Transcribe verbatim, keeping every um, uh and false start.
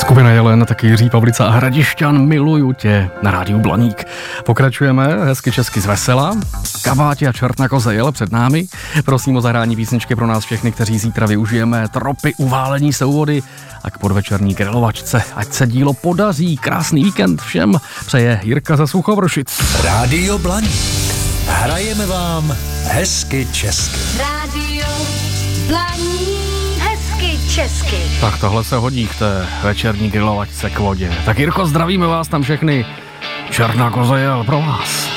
Skupina Jelen, taky Jiří Pavlica a Hradišťan, Miluju tě na rádiu Blaník. Pokračujeme hezky česky z vesela. Kabáti a čert na koze jel před námi. Prosím o zahrání písničky pro nás všechny, kteří zítra využijeme tropy uválení souvody a k podvečerní grilovačce. Ať se dílo podaří. Krásný víkend všem přeje Jirka ze Suchovršic. Rádio Blaník. Hrajeme vám hezky česky. Rádio Blaník. Česky. Tak tohle se hodí k té večerní grilovačce k vodě. Tak Jirko, zdravíme vás tam všechny. Černá koza jel pro vás.